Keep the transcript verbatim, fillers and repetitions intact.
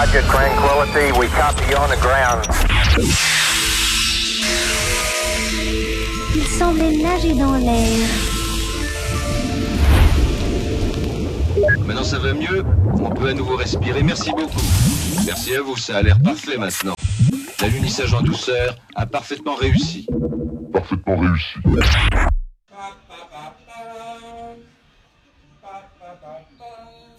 Roger, Tranquility, we copy you on the ground. Il semblait nager dans l'air. Maintenant ça va mieux, on peut à nouveau respirer, merci beaucoup. Merci à vous, ça a l'air parfait maintenant. L'alunissage en douceur a parfaitement réussi. Parfaitement réussi.